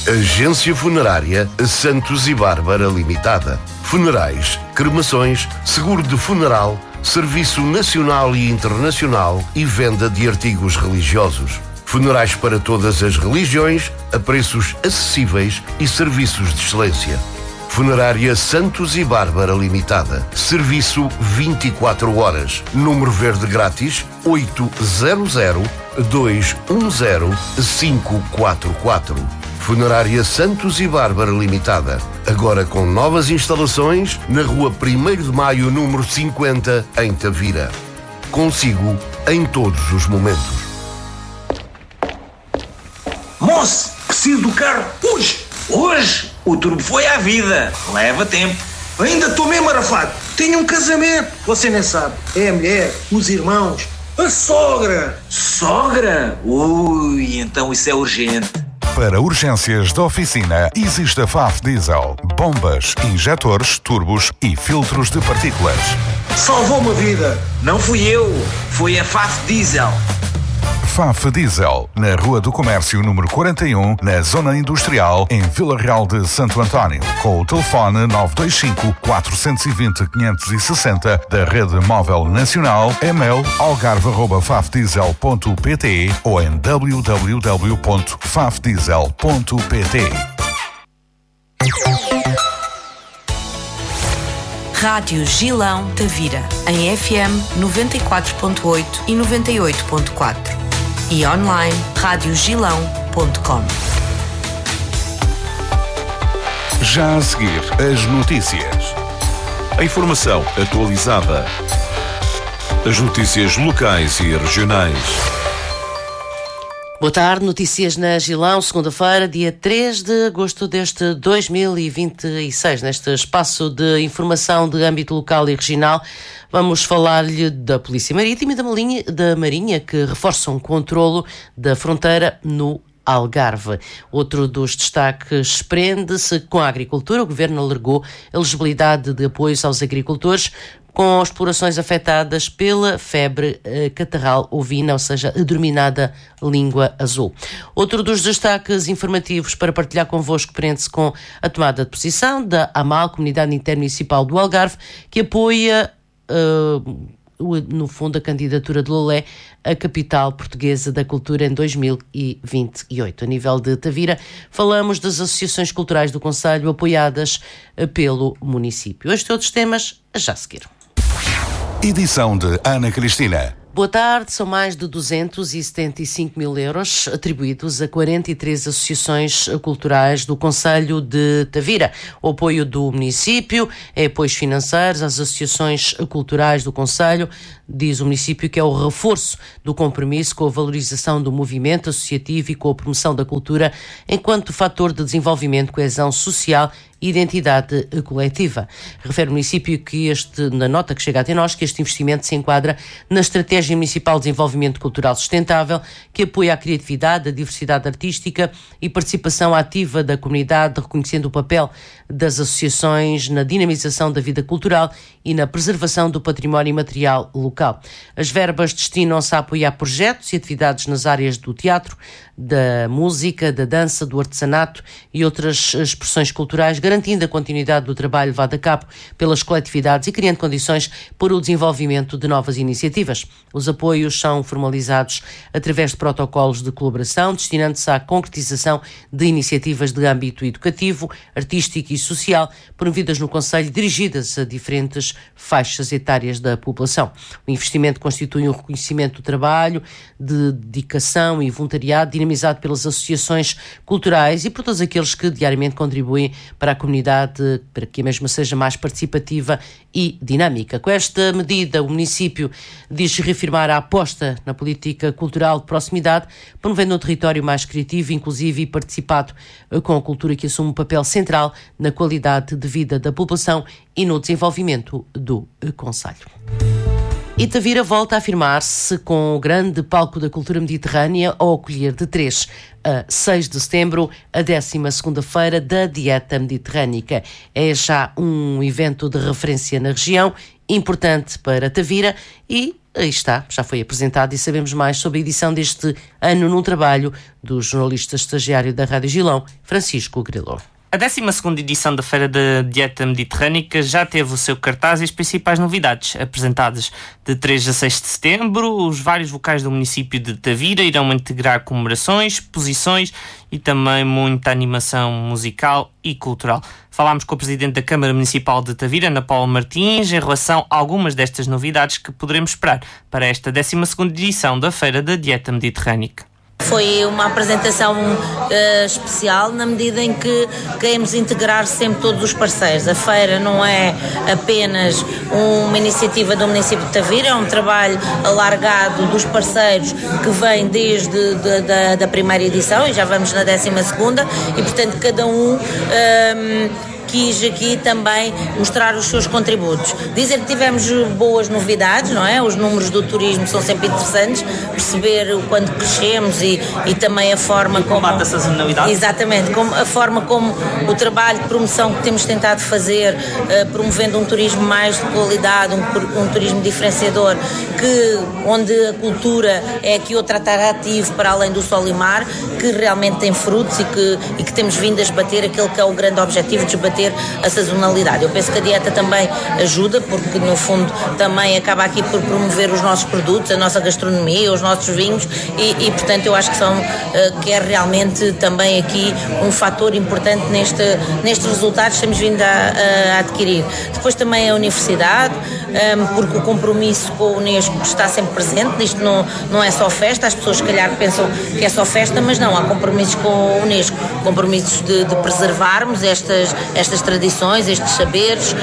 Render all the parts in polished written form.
Agência Funerária Santos e Bárbara Limitada. Funerais, cremações, seguro de funeral, serviço nacional e internacional e venda de artigos religiosos. Funerais para todas as religiões, a preços acessíveis e serviços de excelência. Funerária Santos e Bárbara Limitada. Serviço 24 horas. Número verde grátis 800-210-544. Funerária Santos e Bárbara Limitada. Agora com novas instalações na rua 1º de Maio, número 50, em Tavira. Consigo em todos os momentos. Moço, preciso do carro hoje. Hoje o turbo foi à vida. Leva tempo. Ainda estou mesmo arafado. Tenho um casamento. Você nem sabe. É a mulher, os irmãos, a sogra. Sogra? Ui, então isso é urgente. Para urgências da oficina, existe a FAF Diesel. Bombas, injetores, turbos e filtros de partículas. Salvou-me a vida. Não fui eu. Foi a FAF Diesel. FAF Diesel, na Rua do Comércio, número 41, na Zona Industrial, em Vila Real de Santo António. Com o telefone 925-420-560 da Rede Móvel Nacional, e-mail algarve@fafdiesel.pt ou em www.fafdiesel.pt. Rádio Gilão Tavira, em FM 94.8 e 98.4. E online radiogilão.com. Já a seguir, as notícias. A informação atualizada. As notícias locais e regionais. Boa tarde, notícias na Gilão, segunda-feira, dia 3 de agosto deste 2026. Neste espaço de informação de âmbito local e regional, vamos falar-lhe da Polícia Marítima e da Marinha, que reforçam o controlo da fronteira no Algarve. Outro dos destaques prende-se com a agricultura. O Governo alargou a elegibilidade de apoios aos agricultores com explorações afetadas pela febre catarral ovina, ou seja, a denominada língua azul. Outro dos destaques informativos para partilhar convosco prende-se com a tomada de posição da AMAL, Comunidade Intermunicipal do Algarve, que apoia no fundo a candidatura de Lolé à capital portuguesa da cultura em 2028. A nível de Tavira, falamos das associações culturais do concelho apoiadas pelo município. Estes outros temas já a seguir. Edição de Ana Cristina. Boa tarde, são mais de 275 mil euros atribuídos a 43 associações culturais do concelho de Tavira. O apoio do município é apoios financeiros às associações culturais do concelho. Diz o município que é o reforço do compromisso com a valorização do movimento associativo e com a promoção da cultura enquanto fator de desenvolvimento, coesão social e identidade coletiva. Refere o município que na nota que chega até nós, que este investimento se enquadra na Estratégia Municipal de Desenvolvimento Cultural Sustentável, que apoia a criatividade, a diversidade artística e participação ativa da comunidade, reconhecendo o papel das associações na dinamização da vida cultural e na preservação do património material local. As verbas destinam-se a apoiar projetos e atividades nas áreas do teatro, da música, da dança, do artesanato e outras expressões culturais, garantindo a continuidade do trabalho levado a cabo pelas coletividades e criando condições para o desenvolvimento de novas iniciativas. Os apoios são formalizados através de protocolos de colaboração, destinando-se à concretização de iniciativas de âmbito educativo, artístico e social, promovidas no concelho, dirigidas a diferentes faixas etárias da população. O investimento constitui um reconhecimento do trabalho, de dedicação e voluntariado dinamizado pelas associações culturais e por todos aqueles que diariamente contribuem para a comunidade, para que a mesma seja mais participativa e dinâmica. Com esta medida, o município diz reafirmar a aposta na política cultural de proximidade, promovendo um território mais criativo, inclusivo e participado, com a cultura que assume um papel central na qualidade de vida da população e no desenvolvimento do concelho. E Tavira volta a afirmar-se com o grande palco da cultura mediterrânea ao acolher de 3 a 6 de setembro a 12ª feira da Dieta Mediterrânica. É já um evento de referência na região, importante para Tavira e aí está, já foi apresentado e sabemos mais sobre a edição deste ano num trabalho do jornalista estagiário da Rádio Gilão, Francisco Grilo. A 12ª edição da Feira da Dieta Mediterrânica já teve o seu cartaz e as principais novidades apresentadas. De 3 a 6 de setembro, os vários vocais do município de Tavira irão integrar comemorações, exposições e também muita animação musical e cultural. Falámos com o Presidente da Câmara Municipal de Tavira, Ana Paula Martins, em relação a algumas destas novidades que poderemos esperar para esta 12ª edição da Feira da Dieta Mediterrânica. Foi uma apresentação especial na medida em que queremos integrar sempre todos os parceiros. A feira não é apenas uma iniciativa do município de Tavira, é um trabalho alargado dos parceiros que vem desde da primeira edição e já vamos na 12ª e, portanto, cada um quis aqui também mostrar os seus contributos. Dizer que tivemos boas novidades, não é? Os números do turismo são sempre interessantes, perceber o quanto crescemos e também a forma como... combate a sazonalidade. Exatamente, a forma como o trabalho de promoção que temos tentado fazer, promovendo um turismo mais de qualidade, um turismo diferenciador, onde a cultura é aqui outro atrativo para além do sol e mar, que realmente tem frutos e que temos vindo a esbater aquele que é o grande objetivo, de esbater a sazonalidade. Eu penso que a dieta também ajuda, porque no fundo também acaba aqui por promover os nossos produtos, a nossa gastronomia, os nossos vinhos e portanto eu acho que é realmente também aqui um fator importante nestes resultados que temos vindo a adquirir. Depois também a universidade, porque o compromisso com a Unesco está sempre presente. Isto não é só festa, as pessoas se calhar pensam que é só festa, mas não, há compromissos com a Unesco, compromissos de preservarmos estas tradições, estes saberes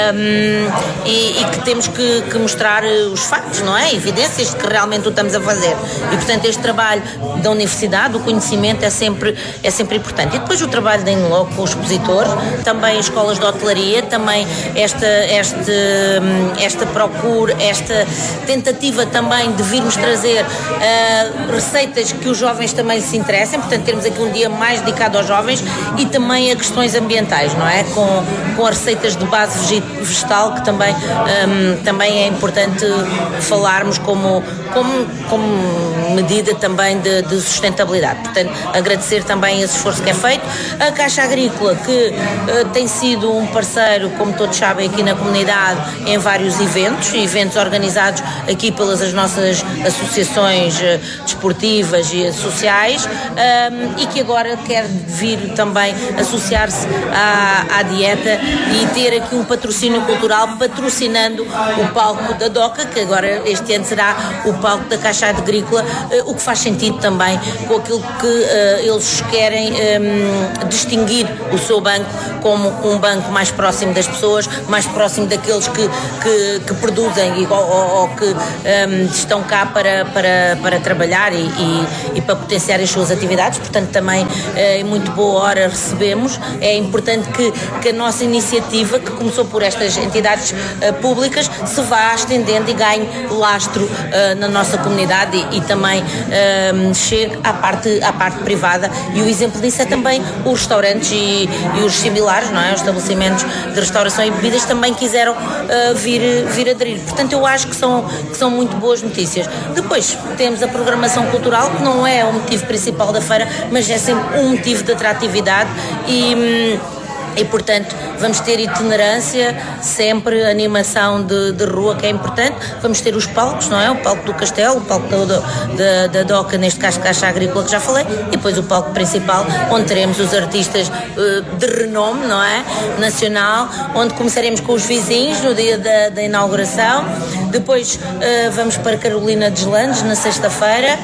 e que temos que mostrar os factos, não é? Evidências de que realmente o estamos a fazer. E portanto este trabalho da universidade, o conhecimento é sempre importante. E depois o trabalho da Inloco com o expositor, também escolas de hotelaria, também esta procura, esta tentativa também de virmos trazer receitas que os jovens também se interessem, portanto termos aqui um dia mais dedicado aos jovens e também a questões ambientais, não é? Com as receitas de base vegetal, que também é importante falarmos como medida também de sustentabilidade. Portanto, agradecer também esse esforço que é feito. A Caixa Agrícola, que tem sido um parceiro, como todos sabem, aqui na comunidade, em vários eventos organizados aqui pelas as nossas associações desportivas e sociais, e que agora quer vir também associar-se à dieta e ter aqui um patrocínio cultural, patrocinando o palco da DOCA, que agora este ano será o palco da Caixa Agrícola, o que faz sentido também com aquilo que eles querem distinguir o seu banco como um banco mais próximo das pessoas, mais próximo daqueles que produzem ou que estão cá para trabalhar e para potenciar as suas atividades. Portanto, também em muito boa hora recebemos. É importante que a nossa iniciativa, que começou por estas entidades públicas, se vá estendendo e ganhe lastro na nossa comunidade e também chegue à parte privada. E o exemplo disso é também os restaurantes e os similares, não é? Os estabelecimentos de restauração e bebidas também quiseram vir aderir. Portanto, eu acho que são muito boas notícias. Depois temos a programação cultural, que não é o motivo principal da feira, mas é sempre um motivo de atratividade e portanto vamos ter itinerância, sempre animação de rua, que é importante. Vamos ter os palcos, não é? O palco do Castelo, o palco da DOCA, neste caso Caixa Agrícola, que já falei, e depois o palco principal, onde teremos os artistas de renome, não é? Nacional, onde começaremos com os vizinhos no dia da inauguração. Depois vamos para Carolina Deslandes na sexta-feira,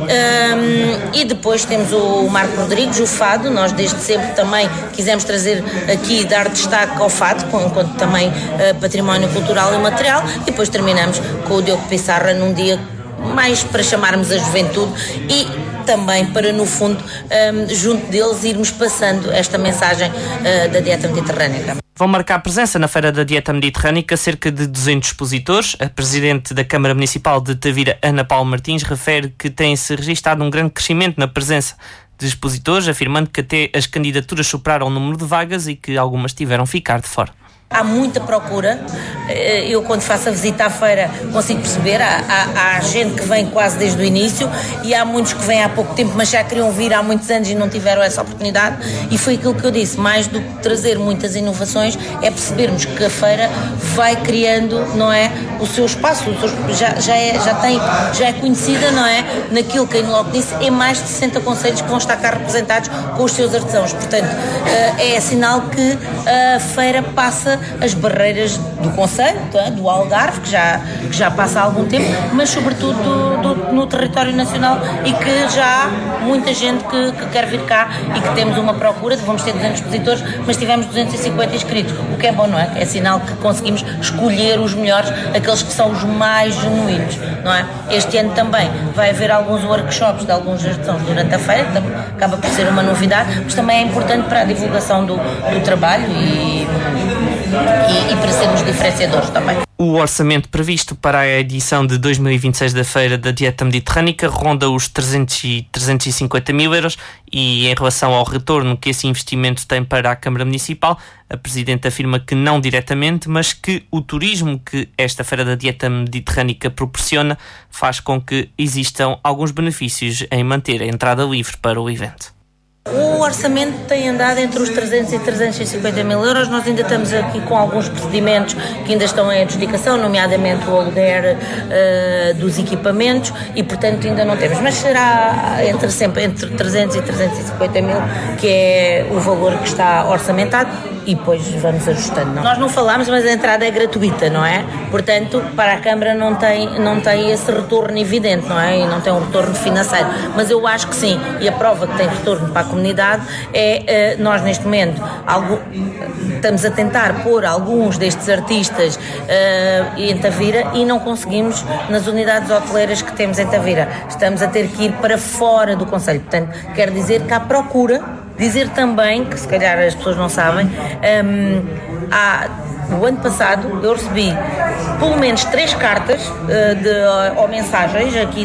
e depois temos o Marco Rodrigues, o Fado. Nós desde sempre também quisemos trazer aqui, dar destaque ao Fado, enquanto também património cultural e material, e depois terminamos com o Diogo Pissarra num dia mais para chamarmos a juventude e também para, no fundo, junto deles irmos passando esta mensagem da dieta mediterrânea. Vão marcar presença na Feira da Dieta Mediterrânica cerca de 200 expositores. A Presidente da Câmara Municipal de Tavira, Ana Paula Martins, refere que tem-se registado um grande crescimento na presença de expositores, afirmando que até as candidaturas superaram o número de vagas e que algumas tiveram ficar de fora. Há muita procura. Eu, quando faço a visita à feira, consigo perceber. Há gente que vem quase desde o início e há muitos que vêm há pouco tempo, mas já queriam vir há muitos anos e não tiveram essa oportunidade. E foi aquilo que eu disse, mais do que trazer muitas inovações, é percebermos que a feira vai criando, não é, o seu espaço, já é conhecida, não é, naquilo que a logo disse, em mais de 60 concelhos que vão estar cá representados com os seus artesãos. Portanto, é sinal que a feira passa as barreiras do concelho, do Algarve, que já passa há algum tempo, mas sobretudo no território nacional, e que já há muita gente que quer vir cá e que temos uma procura. Vamos ter 200 expositores, mas tivemos 250 inscritos, o que é bom, não é? É sinal que conseguimos escolher os melhores, aqueles que são os mais genuínos, não é? Este ano também vai haver alguns workshops de alguns artesãos durante a feira, que acaba por ser uma novidade, mas também é importante para a divulgação do trabalho e para sermos diferenciadores também. O orçamento previsto para a edição de 2026 da Feira da Dieta Mediterrânica ronda os 350 mil euros, e em relação ao retorno que esse investimento tem para a Câmara Municipal, a Presidente afirma que não diretamente, mas que o turismo que esta Feira da Dieta Mediterrânica proporciona faz com que existam alguns benefícios em manter a entrada livre para o evento. O orçamento tem andado entre os 300 e 350 mil euros. Nós ainda estamos aqui com alguns procedimentos que ainda estão em adjudicação, nomeadamente o aluguer dos equipamentos, e portanto ainda não temos. Mas será sempre entre 300 e 350 mil, que é o valor que está orçamentado, e depois vamos ajustando. Não? Nós não falamos, mas a entrada é gratuita, não é? Portanto, para a Câmara não tem esse retorno evidente, não é? E não tem um retorno financeiro. Mas eu acho que sim, e a prova que tem retorno para a comunidade é nós neste momento estamos a tentar pôr alguns destes artistas em Tavira e não conseguimos nas unidades hoteleiras que temos em Tavira. Estamos a ter que ir para fora do concelho. Portanto, quer dizer que há procura. Dizer também, que se calhar as pessoas não sabem, no ano passado eu recebi pelo menos 3 cartas ou mensagens aqui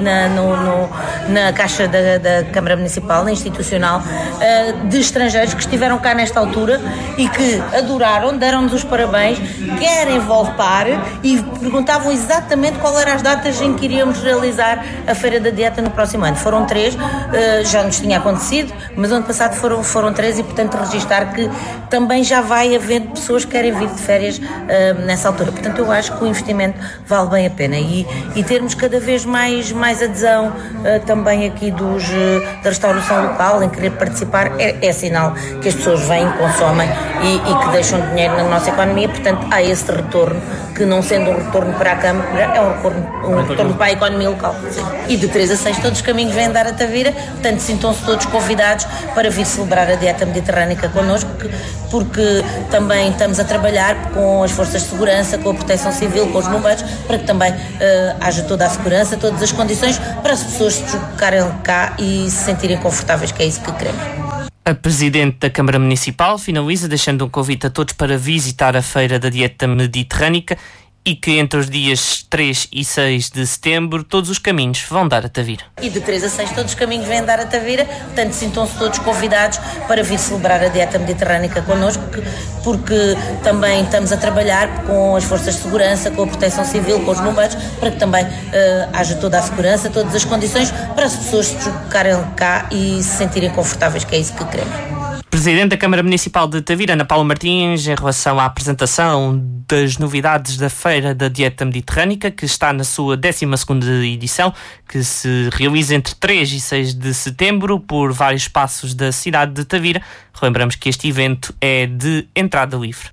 na caixa da Câmara Municipal, na institucional, de estrangeiros que estiveram cá nesta altura e que adoraram, deram-nos os parabéns, querem voltar e perguntavam exatamente qual eram as datas em que iríamos realizar a Feira da Dieta no próximo ano. Foram 3, já nos tinha acontecido, mas ano passado foram 3, e portanto registar que também já vai havendo pessoas que querem vir de férias nessa altura. Portanto, eu acho que o investimento vale bem a pena, e termos cada vez mais adesão também aqui da restauração local em querer participar é sinal que as pessoas vêm, consomem e que deixam dinheiro na nossa economia. Portanto, há esse retorno, que não sendo um retorno para a Câmara, é um retorno para a economia local. Sim. E de 3 a 6 todos os caminhos vêm dar a Tavira, portanto sintam-se todos convidados para vir celebrar a Dieta Mediterrânica connosco, porque também estamos a trabalhar com as forças de segurança, com a proteção civil, com os bombeiros, para que também haja toda a segurança, todas as condições para as pessoas se deslocarem cá e se sentirem confortáveis, que é isso que queremos. A Presidente da Câmara Municipal finaliza deixando um convite a todos para visitar a Feira da Dieta Mediterrânica, e que entre os dias 3 e 6 de setembro todos os caminhos vão dar a Tavira. E de 3 a 6 todos os caminhos vêm dar a Tavira, portanto sintam-se todos convidados para vir celebrar a Dieta Mediterrânica connosco, porque também estamos a trabalhar com as forças de segurança, com a proteção civil, com os bombeiros, para que também haja toda a segurança, todas as condições para as pessoas se deslocarem cá e se sentirem confortáveis, que é isso que queremos. Presidente da Câmara Municipal de Tavira, Ana Paula Martins, em relação à apresentação das novidades da Feira da Dieta Mediterrânica, que está na sua 12ª edição, que se realiza entre 3 e 6 de setembro por vários espaços da cidade de Tavira. Relembramos que este evento é de entrada livre.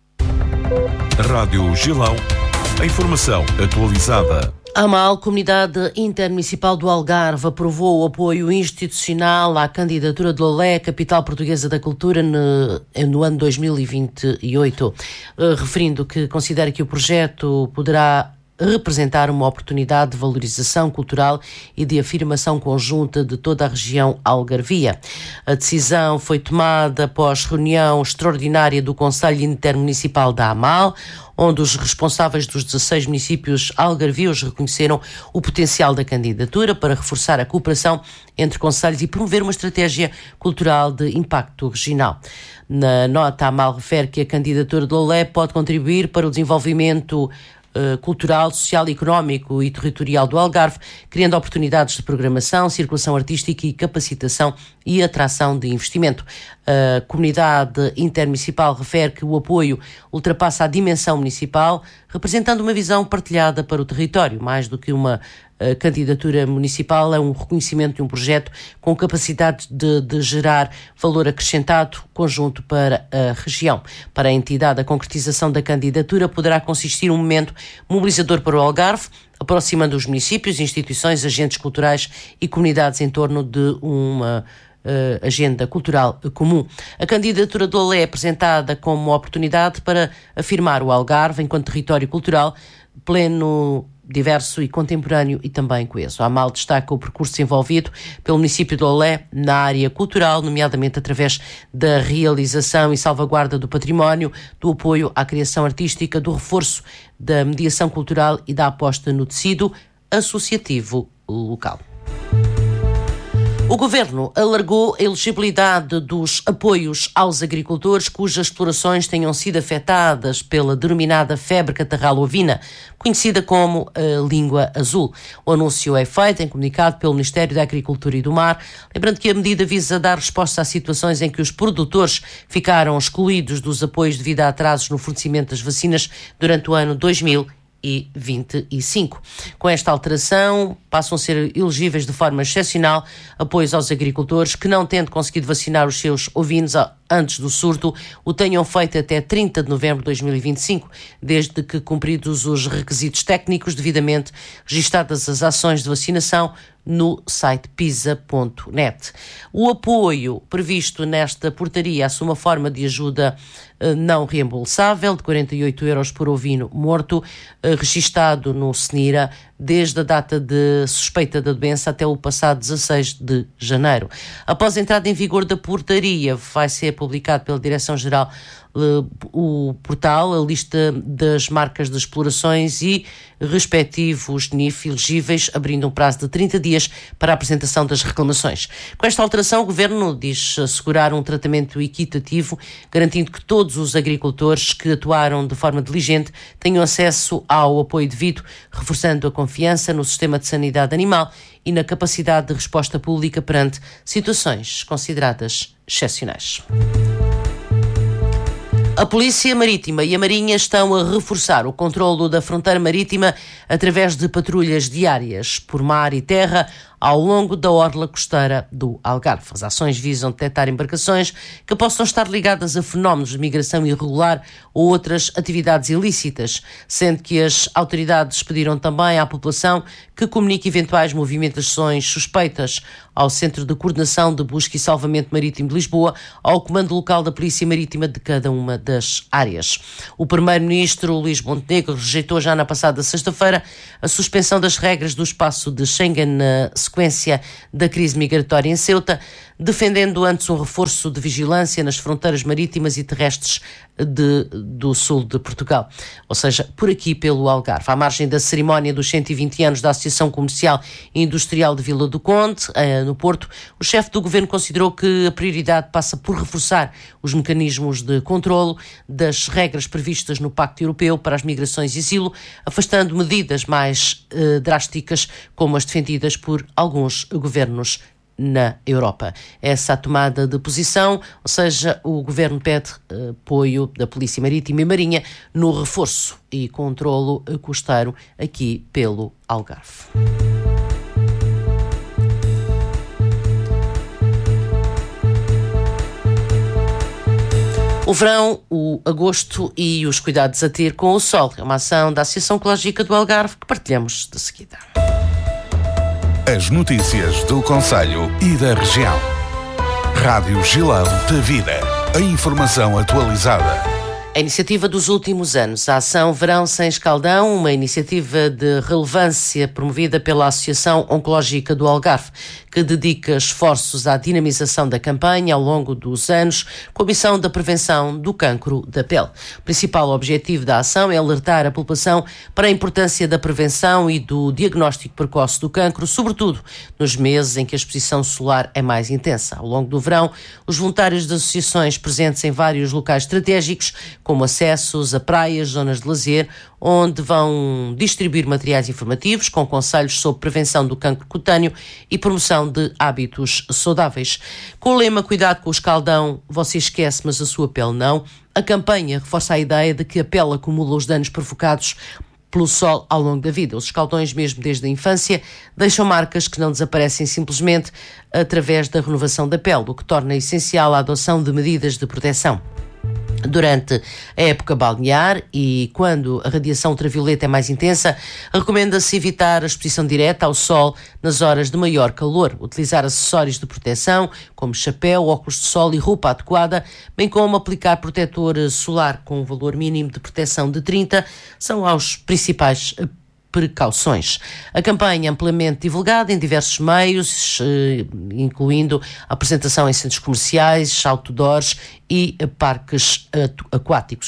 Rádio Gilão, a informação atualizada. A AMAL, Comunidade Intermunicipal do Algarve, aprovou o apoio institucional à candidatura de Lolé, capital portuguesa da cultura, no ano 2028, referindo que considera que o projeto poderá representar uma oportunidade de valorização cultural e de afirmação conjunta de toda a região algarvia. A decisão foi tomada após reunião extraordinária do Conselho Intermunicipal da AMAL, onde os responsáveis dos 16 municípios algarvios reconheceram o potencial da candidatura para reforçar a cooperação entre concelhos e promover uma estratégia cultural de impacto regional. Na nota, a AMAL refere que a candidatura do Lolé pode contribuir para o desenvolvimento cultural, social, económico e territorial do Algarve, criando oportunidades de programação, circulação artística e capacitação e atração de investimento. A comunidade intermunicipal refere que o apoio ultrapassa a dimensão municipal, representando uma visão partilhada para o território, mais do que uma candidatura municipal, é um reconhecimento de um projeto com capacidade de gerar valor acrescentado conjunto para a região. Para a entidade, a concretização da candidatura poderá consistir em um momento mobilizador para o Algarve, aproximando os municípios, instituições, agentes culturais e comunidades em torno de uma agenda cultural comum. A candidatura do Lolé é apresentada como uma oportunidade para afirmar o Algarve enquanto território cultural pleno, diverso e contemporâneo e também coeso. A AMAL destaca o percurso desenvolvido pelo município de Lolé na área cultural, nomeadamente através da realização e salvaguarda do património, do apoio à criação artística, do reforço da mediação cultural e da aposta no tecido associativo local. O Governo alargou a elegibilidade dos apoios aos agricultores cujas explorações tenham sido afetadas pela denominada febre catarral ovina, conhecida como a língua azul. O anúncio é feito em comunicado pelo Ministério da Agricultura e do Mar, lembrando que a medida visa dar resposta a situações em que os produtores ficaram excluídos dos apoios devido a atrasos no fornecimento das vacinas durante o ano 2025. Com esta alteração, passam a ser elegíveis de forma excepcional apoios aos agricultores que, não tendo conseguido vacinar os seus ovinos antes do surto, o tenham feito até 30 de novembro de 2025, desde que cumpridos os requisitos técnicos devidamente registadas as ações de vacinação no site pisa.net. O apoio previsto nesta portaria assume a forma de ajuda não reembolsável de 48 euros por ovino morto, registado no SNIRA desde a data de suspeita da doença até o passado 16 de janeiro. Após a entrada em vigor da portaria, vai ser publicado pela Direção-Geral o portal, a lista das marcas de explorações e respectivos NIF elegíveis, abrindo um prazo de 30 dias para a apresentação das reclamações. Com esta alteração, o Governo diz assegurar um tratamento equitativo, garantindo que todos os agricultores que atuaram de forma diligente tenham acesso ao apoio devido, reforçando a confiança no sistema de sanidade animal e na capacidade de resposta pública perante situações consideradas excepcionais. A Polícia Marítima e a Marinha estão a reforçar o controlo da fronteira marítima através de patrulhas diárias por mar e terra ao longo da orla costeira do Algarve. As ações visam detectar embarcações que possam estar ligadas a fenómenos de migração irregular ou outras atividades ilícitas, sendo que as autoridades pediram também à população que comunique eventuais movimentações suspeitas ao Centro de Coordenação de Busca e Salvamento Marítimo de Lisboa, ao Comando Local da Polícia Marítima de cada uma das áreas. O Primeiro-Ministro Luís Montenegro rejeitou já na passada sexta-feira a suspensão das regras do espaço de Schengen na sequência da crise migratória em Ceuta, defendendo antes um reforço de vigilância nas fronteiras marítimas e terrestres do sul de Portugal, ou seja, por aqui pelo Algarve. À margem da cerimónia dos 120 anos da Associação Comercial e Industrial de Vila do Conde, no Porto, o chefe do Governo considerou que a prioridade passa por reforçar os mecanismos de controlo das regras previstas no Pacto Europeu para as Migrações e Asilo, afastando medidas mais drásticas como as defendidas por alguns governos na Europa. Essa a tomada de posição, ou seja, o Governo pede apoio da Polícia Marítima e Marinha no reforço e controlo costeiro aqui pelo Algarve. O verão, o agosto e os cuidados a ter com o sol. É uma ação da Associação Ecológica do Algarve que partilhamos de seguida. As notícias do concelho e da região. Rádio Gilão da Vida. A informação atualizada. A iniciativa dos últimos anos, a ação Verão Sem Escaldão, uma iniciativa de relevância promovida pela Associação Oncológica do Algarve, que dedica esforços à dinamização da campanha ao longo dos anos, com a missão da prevenção do cancro da pele. O principal objetivo da ação é alertar a população para a importância da prevenção e do diagnóstico precoce do cancro, sobretudo nos meses em que a exposição solar é mais intensa. Ao longo do verão, os voluntários das associações presentes em vários locais estratégicos, como acessos a praias, zonas de lazer, onde vão distribuir materiais informativos com conselhos sobre prevenção do cancro cutâneo e promoção de hábitos saudáveis. Com o lema "Cuidado com o escaldão, você esquece, mas a sua pele não", a campanha reforça a ideia de que a pele acumula os danos provocados pelo sol ao longo da vida. Os escaldões, mesmo desde a infância, deixam marcas que não desaparecem simplesmente através da renovação da pele, o que torna essencial a adoção de medidas de proteção. Durante a época balnear e quando a radiação ultravioleta é mais intensa, recomenda-se evitar a exposição direta ao sol nas horas de maior calor, utilizar acessórios de proteção, como chapéu, óculos de sol e roupa adequada, bem como aplicar protetor solar com um valor mínimo de proteção de 30, são aos principais precauções. A campanha é amplamente divulgada em diversos meios, incluindo a apresentação em centros comerciais, outdoors e parques aquáticos.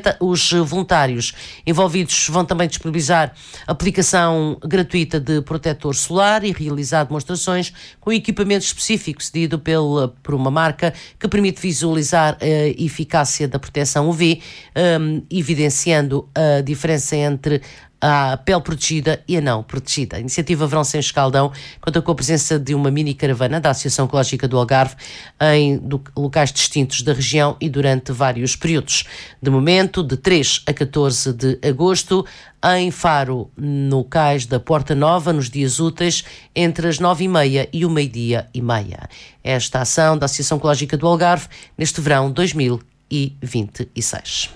Os voluntários envolvidos vão também disponibilizar aplicação gratuita de protetor solar e realizar demonstrações com equipamento específico cedido por uma marca que permite visualizar a eficácia da proteção UV, evidenciando a diferença entre a pele protegida e a não protegida. A iniciativa Verão Sem Escaldão conta com a presença de uma mini caravana da Associação Ecológica do Algarve em locais distintos da região e durante vários períodos. De momento, de 3 a 14 de agosto, em Faro, no cais da Porta Nova, nos dias úteis, entre as 9h30 e o 12h30. Esta ação da Associação Ecológica do Algarve neste verão 2026.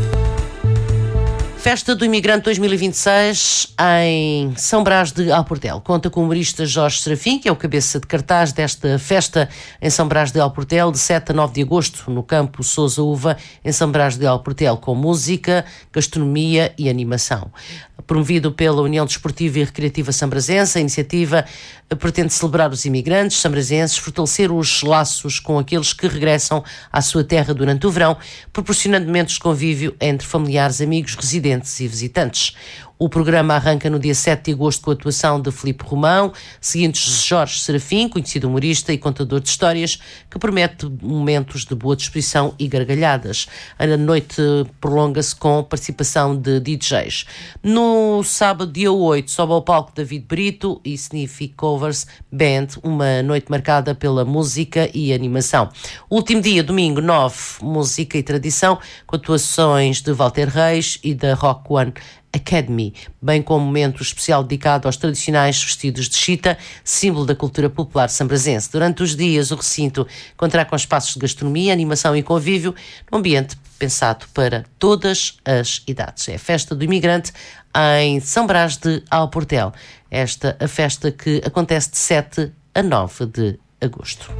Festa do Imigrante 2026 em São Brás de Alportel. Conta com o humorista Jorge Serafim, que é o cabeça de cartaz desta festa em São Brás de Alportel, de 7 a 9 de agosto, no campo Sousa Uva, em São Brás de Alportel, com música, gastronomia e animação. Promovido pela União Desportiva e Recreativa Sambrazense, a iniciativa pretende celebrar os imigrantes sambrazenses, fortalecer os laços com aqueles que regressam à sua terra durante o verão, proporcionando momentos de convívio entre familiares, amigos, residentes e visitantes. O programa arranca no dia 7 de agosto com a atuação de Filipe Romão, seguintes Jorge Serafim, conhecido humorista e contador de histórias, que promete momentos de boa disposição e gargalhadas. A noite prolonga-se com participação de DJs. No sábado, dia 8, sobe ao palco David Brito e Sniffy Covers Band, uma noite marcada pela música e animação. O último dia, domingo 9, música e tradição, com atuações de Walter Reis e da Rock One Academy, bem como um momento especial dedicado aos tradicionais vestidos de chita, símbolo da cultura popular sambrazense. Durante os dias, o recinto contará com espaços de gastronomia, animação e convívio, num ambiente pensado para todas as idades. É a Festa do Imigrante em São Brás de Alportel. Esta a festa que acontece de 7 a 9 de agosto.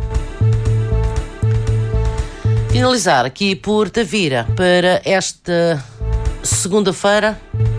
Finalizar aqui por Tavira para esta segunda-feira.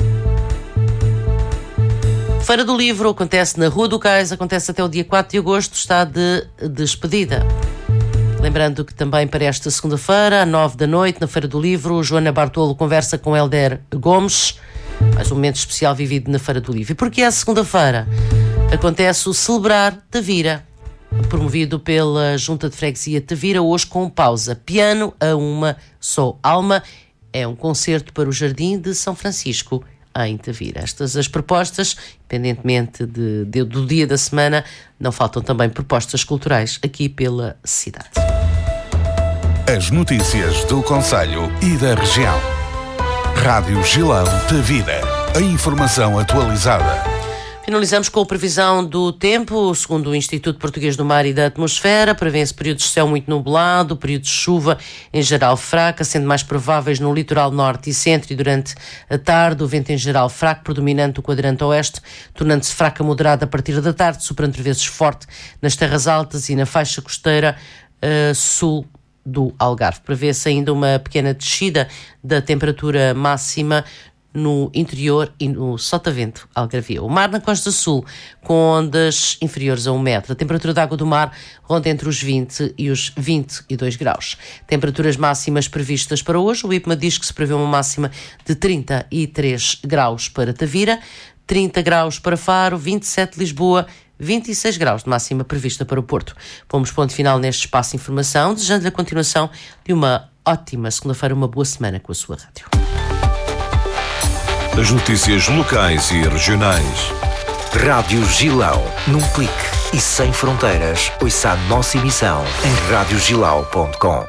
Feira do Livro acontece na Rua do Cais, acontece até o dia 4 de agosto, está de despedida. Lembrando que também para esta segunda-feira, às 9 da noite, na Feira do Livro, Joana Bartolo conversa com Helder Gomes, mais um momento especial vivido na Feira do Livro. E porque é a segunda-feira, acontece o Celebrar Tavira, promovido pela Junta de Freguesia de Tavira, hoje com pausa. Piano a uma só alma. É um concerto para o Jardim de São Francisco, em Tavira. Estas as propostas, independentemente do dia da semana, não faltam também propostas culturais aqui pela cidade. As notícias do concelho e da região. Rádio Gilão Tavira. A informação atualizada. Finalizamos com a previsão do tempo. Segundo o Instituto Português do Mar e da Atmosfera, prevê-se períodos de céu muito nublado, períodos de chuva em geral fraca, sendo mais prováveis no litoral norte e centro, e durante a tarde o vento em geral fraco, predominante o quadrante oeste, tornando-se fraca moderada a partir da tarde, soprando por vezes forte nas terras altas e na faixa costeira sul do Algarve. Prevê-se ainda uma pequena descida da temperatura máxima no interior e no Sotavento, Algarvia. O mar na costa sul, com ondas inferiores a 1 metro. A temperatura da água do mar ronda entre os 20 e os 22 graus. Temperaturas máximas previstas para hoje. O IPMA diz que se prevê uma máxima de 33 graus para Tavira, 30 graus para Faro, 27 Lisboa, 26 graus de máxima prevista para o Porto. Pomos ponto final neste espaço de informação, desejando-lhe a continuação de uma ótima segunda-feira, uma boa semana com a sua rádio. As notícias locais e regionais. Rádio Gilão, num clique e sem fronteiras. Ouça a nossa emissão em radiogilau.com.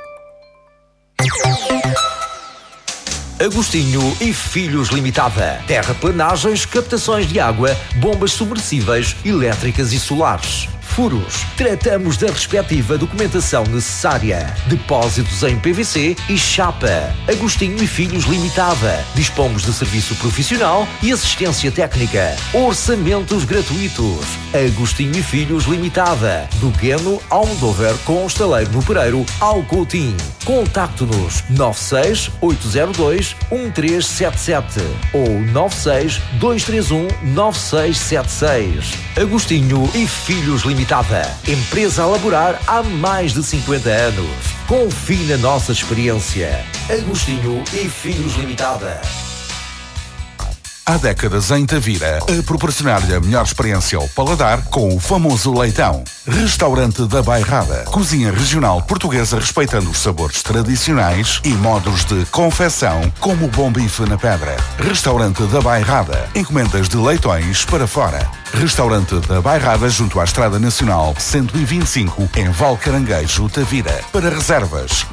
Agostinho e Filhos Limitada. Terraplanagens, captações de água, bombas submersíveis, elétricas e solares. Furos. Tratamos da respectiva documentação necessária. Depósitos em PVC e chapa. Agostinho e Filhos Limitada. Dispomos de serviço profissional e assistência técnica. Orçamentos gratuitos. Agostinho e Filhos Limitada. Do Gueno ao Almodóvar, com Estaleiro no Pereiro ao Coutinho. Contacte-nos 96 802 1377 ou 96 231 9676. Agostinho e Filhos Limitada. Empresa a laborar há mais de 50 anos. Confie na nossa experiência. Agostinho e Filhos Limitada. Há décadas em Tavira, a proporcionar-lhe a melhor experiência ao paladar com o famoso leitão. Restaurante da Bairrada. Cozinha regional portuguesa respeitando os sabores tradicionais e modos de confecção, como o bom bife na pedra. Restaurante da Bairrada. Encomendas de leitões para fora. Restaurante da Bairrada, junto à Estrada Nacional 125, em Valcaranguejo, Tavira. Para reservas,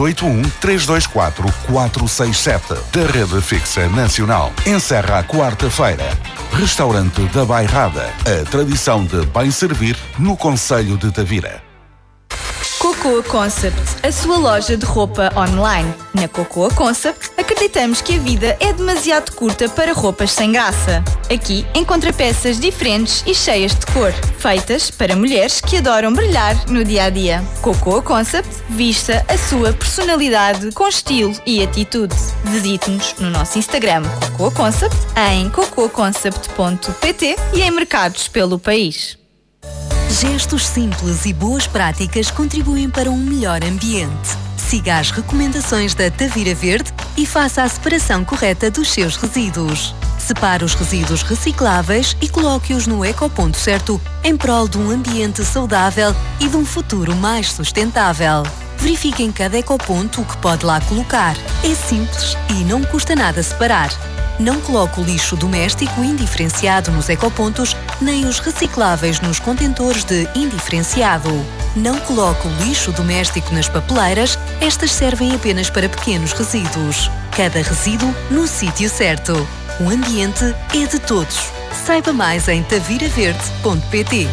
281-324-467. Da Rede Fixa Nacional. Encerra à quarta-feira. Restaurante da Bairrada. A tradição de bem servir no concelho de Tavira. Cocoa Concept, a sua loja de roupa online. Na Cocoa Concept, acreditamos que a vida é demasiado curta para roupas sem graça. Aqui encontra peças diferentes e cheias de cor, feitas para mulheres que adoram brilhar no dia-a-dia. Cocoa Concept, vista a sua personalidade com estilo e atitude. Visite-nos no nosso Instagram Cocoa Concept, em cocoaconcept.pt e em mercados pelo país. Gestos simples e boas práticas contribuem para um melhor ambiente. Siga as recomendações da Tavira Verde e faça a separação correta dos seus resíduos. Separe os resíduos recicláveis e coloque-os no ecoponto certo, em prol de um ambiente saudável e de um futuro mais sustentável. Verifique em cada ecoponto o que pode lá colocar. É simples e não custa nada separar. Não coloque o lixo doméstico indiferenciado nos ecopontos, nem os recicláveis nos contentores de indiferenciado. Não coloque o lixo doméstico nas papeleiras, estas servem apenas para pequenos resíduos. Cada resíduo no sítio certo. O ambiente é de todos. Saiba mais em taviraverde.pt.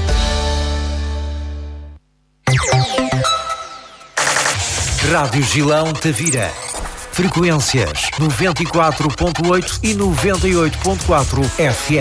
Rádio Gilão Tavira. Frequências 94.8 e 98.4 FM.